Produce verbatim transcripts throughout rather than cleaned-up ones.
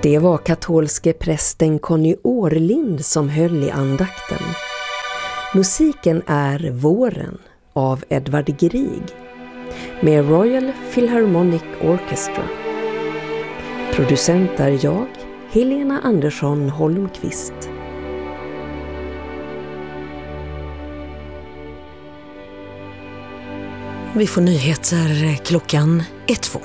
Det var katolske prästen Conny Årlind som höll i andakten. Musiken är Våren av Edvard Grieg med Royal Philharmonic Orchestra. Producent är jag, Helena Andersson Holmqvist. Vi får nyheter klockan ett två.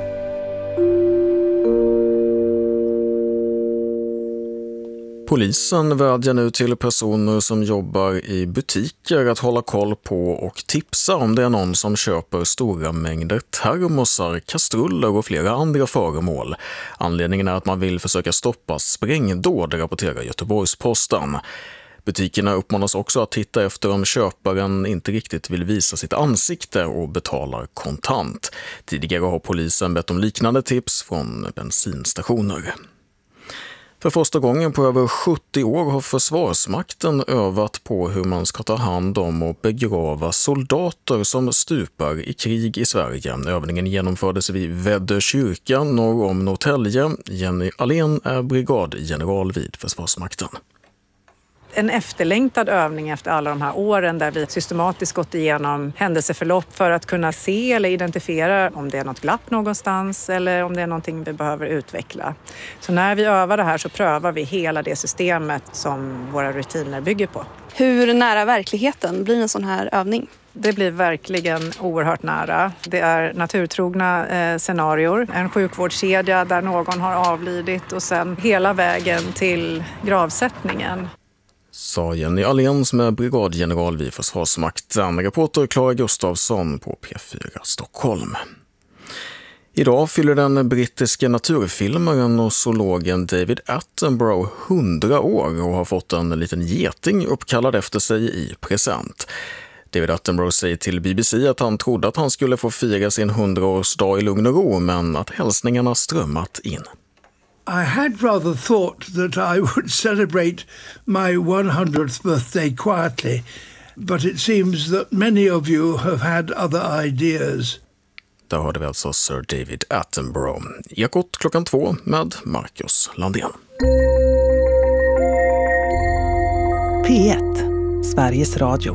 Polisen vädjar nu till personer som jobbar i butiker att hålla koll på och tipsa om det är någon som köper stora mängder termosar, kastruller och flera andra föremål. Anledningen är att man vill försöka stoppa sprängdåd, rapporterar Göteborgs-Posten. Butikerna uppmanas också att titta efter om köparen inte riktigt vill visa sitt ansikte och betalar kontant. Tidigare har polisen bett om liknande tips från bensinstationer. För första gången på över sjuttio år har Försvarsmakten övat på hur man ska ta hand om och begrava soldater som stupar i krig i Sverige. Övningen genomfördes vid Väddö kyrka norr om Norrtälje. Jenny Alén är brigadgeneral vid Försvarsmakten. En efterlängtad övning efter alla de här åren där vi systematiskt gått igenom händelseförlopp för att kunna se eller identifiera om det är något glapp någonstans eller om det är någonting vi behöver utveckla. Så när vi övar det här så prövar vi hela det systemet som våra rutiner bygger på. Hur nära verkligheten blir en sån här övning? Det blir verkligen oerhört nära. Det är naturtrogna eh, scenarier. En sjukvårdskedja där någon har avlidit och sen hela vägen till gravsättningen. Sa Jenny Alén som är brigadgeneral vid Försvarsmakten. Reporter Clara Gustafsson på P fyra Stockholm. Idag fyller den brittiska naturfilmaren och zoologen David Attenborough hundra år och har fått en liten geting uppkallad efter sig i present. David Attenborough säger till B B C att han trodde att han skulle få fira sin hundraårsdag i lugn och ro, men att hälsningarna strömmat in. I had rather thought that I would celebrate my hundredth birthday quietly, but it seems that many of you have had other ideas. Där hörde vi alltså Sir David Attenborough. Ekot klockan två med Marcus Landén. P ett, Sveriges Radio.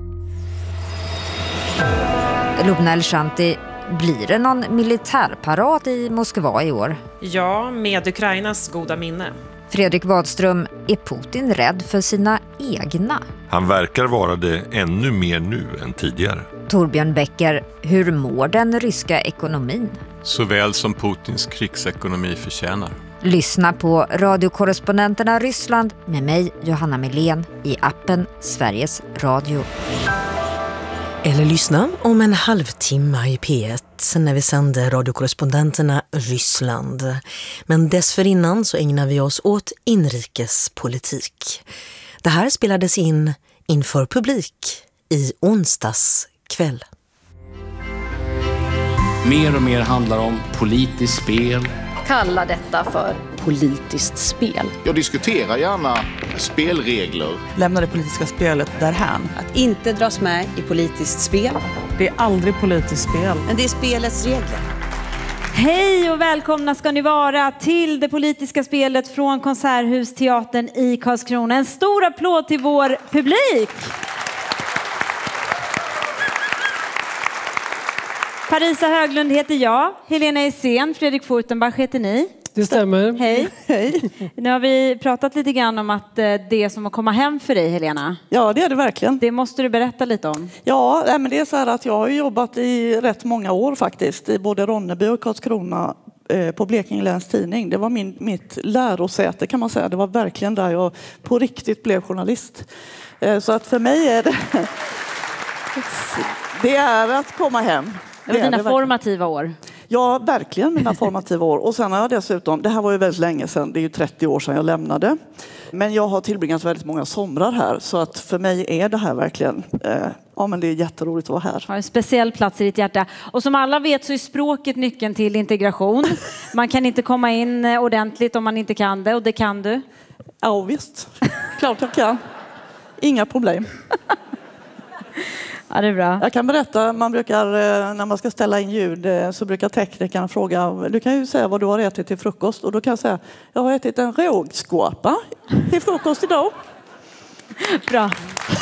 Lubna Elshanti, blir det någon militärparad i Moskva i år? Ja, med Ukrainas goda minne. Fredrik Wadström, är Putin rädd för sina egna? Han verkar vara det ännu mer nu än tidigare. Torbjörn Becker, hur mår den ryska ekonomin? Såväl som Putins krigsekonomi förtjänar. Lyssna på radiokorrespondenterna Ryssland med mig, Johanna Milén, i appen Sveriges Radio. Eller lyssna om en halvtimme i P ett när vi sänder radiokorrespondenterna Ryssland. Men dessförinnan så ägnar vi oss åt inrikespolitik. Det här spelades in inför publik i onsdags kväll. Mer och mer handlar om politiskt spel. Kalla detta för politiskt spel. Jag diskuterar gärna spelregler. Lämna det politiska spelet därhän. Att inte dras med i politiskt spel. Det är aldrig politiskt spel. Men det är spelets regler. Hej och välkomna ska ni vara till det politiska spelet från Konserthusteatern i Karlskrona. En stor applåd till vår publik. Parisa Höglund heter jag, Helena Essén, Fredrik Furtenbach heter ni. Det stämmer. Hej. Hej. Nu har vi pratat lite grann om att det är som att komma hem för dig, Helena. Ja, det är det verkligen. Det måste du berätta lite om. Ja, men det är så här att jag har jobbat i rätt många år faktiskt. I både Ronneby och Karlskrona på Blekinge Läns Tidning. Det var min, mitt lärosäte kan man säga. Det var verkligen där jag på riktigt blev journalist. Så att för mig är det... Det är att komma hem. Det var dina det formativa år. Ja, verkligen mina formativa år. Och sen har jag dessutom, det här var ju väldigt länge sedan, det är ju trettio år sedan jag lämnade. Men jag har tillbringat väldigt många somrar här. Så att för mig är det här verkligen, eh, ja men det är jätteroligt att vara här. Har en speciell plats i ditt hjärta. Och som alla vet så är språket nyckeln till integration. Man kan inte komma in ordentligt om man inte kan det, och det kan du. Ja visst, klart jag kan. Inga problem. Ja, det är bra. Jag kan berätta, man brukar, när man ska ställa in ljud så brukar teknikerna fråga, du kan ju säga vad du har ätit till frukost. Och då kan jag säga, jag har ätit en rågskåpa till frukost idag. Bra.